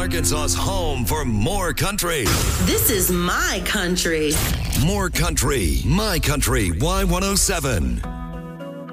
Arkansas's home for more country. This is my country. More country, my country, Y107.